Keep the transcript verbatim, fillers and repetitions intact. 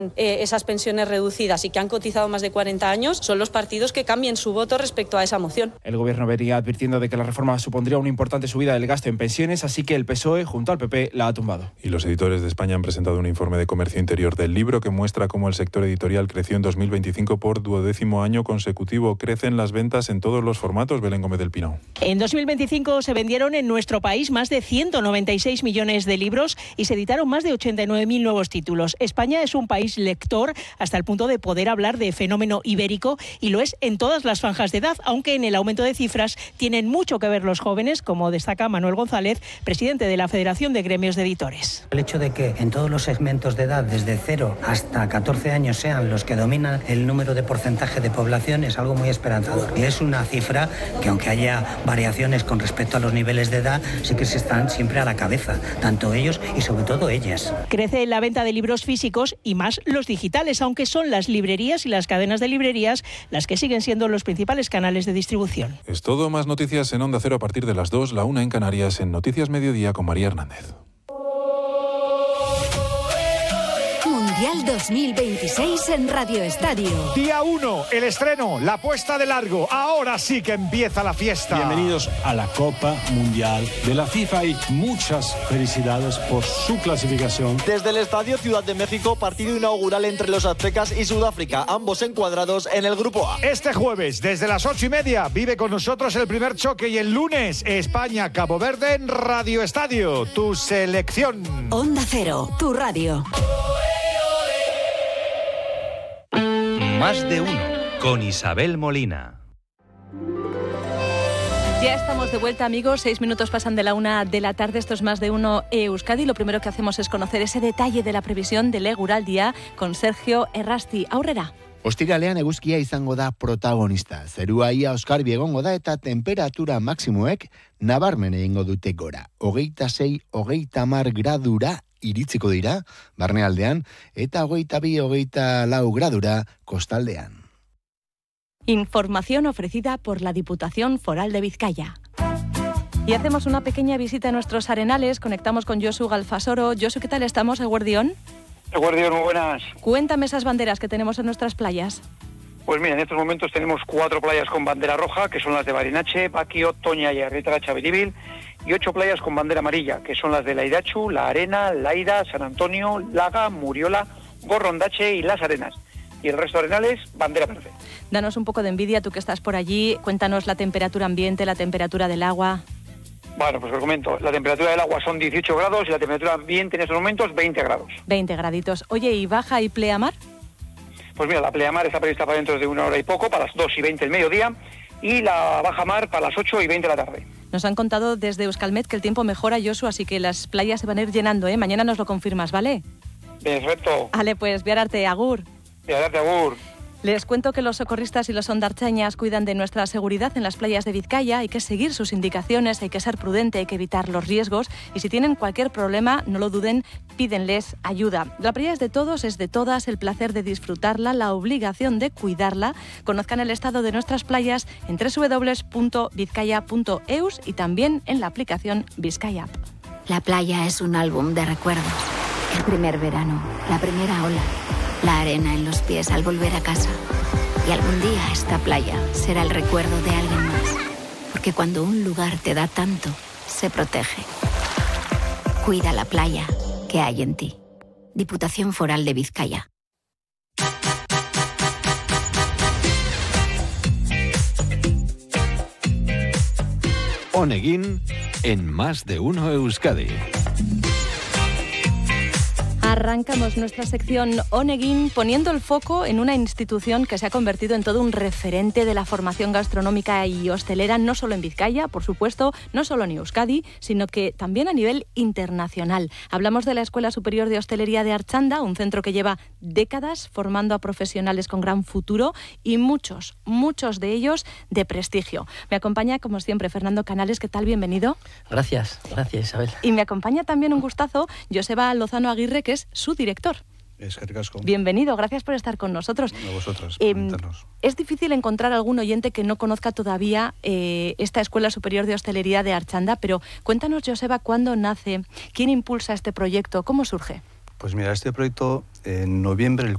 Eh, esas pensiones reducidas y que han cotizado más de cuarenta años son los partidos que cambien su voto respecto a esa moción. El gobierno venía advirtiendo de que la reforma supondría una importante subida del gasto en pensiones, así que el P S O E, junto al P P, la ha tumbado. Y los editores de España han presentado un informe de comercio interior del libro que muestra cómo el sector editorial creció en dos mil veinticinco por duodécimo año consecutivo. Crecen las ventas en todos los formatos. Belén Gómez del Pino. En dos mil veinticinco se vendieron en nuestro país más de ciento noventa y seis millones de libros y se editaron más de ochenta y nueve mil nuevos títulos. España es un país lector hasta el punto de poder hablar de fenómeno ibérico y lo es en todas las franjas de edad, aunque en el aumento de cifras tienen mucho que ver los jóvenes, como destaca Manuel González, presidente de la Federación de Gremios de Editores. El hecho de que en todos los segmentos de edad, desde cero hasta catorce años, sean los que dominan el número de porcentaje de población es algo muy esperanzador. Y es una cifra que, aunque haya variaciones con respecto a los niveles de edad, sí que se están siempre a la cabeza, tanto ellos y sobre todo ellas. Crece la venta de libros físicos y más los digitales, aunque son las librerías y las cadenas de librerías las que siguen siendo los principales canales de distribución. Es todo. Más noticias en Onda Cero a partir de las dos, la una en Canarias, en Noticias Mediodía con María Hernández. Mundial dos mil veintiséis en Radio Estadio. Día uno, el estreno, la puesta de largo. Ahora sí que empieza la fiesta. Bienvenidos a la Copa Mundial de la FIFA y muchas felicidades por su clasificación. Desde el Estadio Ciudad de México, partido inaugural entre los aztecas y Sudáfrica, ambos encuadrados en el Grupo A. Este jueves, desde las ocho y media, vive con nosotros el primer choque y el lunes, España-Cabo Verde en Radio Estadio, tu selección. Onda Cero, tu radio. Más de uno, con Isabel Molina. Ya estamos de vuelta, amigos. Seis minutos pasan de la una de la tarde. Esto es Más de uno Euskadi. Lo primero que hacemos es conocer ese detalle de la previsión del eguraldia con Sergio Errasti. Aurrera. Ostiralean eguzkia izango da protagonista. Zerua ia oskarbi egongo da eta temperatura maksimoek nabarmen egingo dute gora. Hogeita sei, hogeita hamar gradura iritsiko dira, barnealdean, eta hogeita bi, hogeita lau gradura kostaldean. Información ofrecida por la Diputación Foral de Vizcaya. Y hacemos una pequeña visita a nuestros arenales. Conectamos con Josu Galfasoro. Josu, ¿qué tal estamos, Eguerdión? Eguerdión, muy buenas. Cuéntame esas banderas que tenemos en nuestras playas. Pues mira, en estos momentos tenemos cuatro playas con bandera roja, que son las de Barinache, Baquio, Toña y Arrieta Chaviribil, y ocho playas con bandera amarilla, que son las de Laidachu, La Arena, Laida, San Antonio, Laga, Muriola, Gorrondache y Las Arenas. Y el resto de arenales, bandera verde. Danos un poco de envidia, tú que estás por allí. Cuéntanos la temperatura ambiente, la temperatura del agua. Bueno, pues os comento, la temperatura del agua son dieciocho grados y la temperatura ambiente en estos momentos veinte grados. veinte graditos. Oye, ¿y baja y pleamar? Pues mira, la pleamar está prevista para dentro de una hora y poco, para las dos y veinte del mediodía, y la baja mar para las ocho y veinte de la tarde. Nos han contado desde Euskalmet que el tiempo mejora, Josu, así que las playas se van a ir llenando, ¿eh? Mañana nos lo confirmas, ¿vale? Perfecto. Vale, pues, viararte, agur. Viararte, agur. Les cuento que los socorristas y los ondartzañas cuidan de nuestra seguridad en las playas de Vizcaya. Hay que seguir sus indicaciones, hay que ser prudente, hay que evitar los riesgos. Y si tienen cualquier problema, no lo duden, pídenles ayuda. La playa es de todos, es de todas, el placer de disfrutarla, la obligación de cuidarla. Conozcan el estado de nuestras playas en doble u doble u doble u punto vizcaya punto eus y también en la aplicación Vizcaya App. La playa es un álbum de recuerdos. El primer verano, la primera ola, la arena en los pies al volver a casa. Y algún día esta playa será el recuerdo de alguien más. Porque cuando un lugar te da tanto, se protege. Cuida la playa que hay en ti. Diputación Foral de Vizcaya. Oneguin en Más de uno Euskadi. Arrancamos nuestra sección Oneguin poniendo el foco en una institución que se ha convertido en todo un referente de la formación gastronómica y hostelera, no solo en Vizcaya, por supuesto, no solo en Euskadi, sino que también a nivel internacional. Hablamos de la Escuela Superior de Hostelería de Archanda, un centro que lleva décadas formando a profesionales con gran futuro y muchos, muchos de ellos de prestigio. Me acompaña, como siempre, Fernando Canales. ¿Qué tal? Bienvenido. Gracias, gracias, Isabel. Y me acompaña también un gustazo Joseba Lozano Aguirre, que es su director. Es que ricasco. Bienvenido, gracias por estar con nosotros. A vosotras, eh, comentarnos. Es difícil encontrar algún oyente que no conozca todavía eh, esta Escuela Superior de Hostelería de Archanda, pero cuéntanos, Joseba, ¿cuándo nace? ¿Quién impulsa este proyecto? ¿Cómo surge? Pues mira, este proyecto en noviembre, el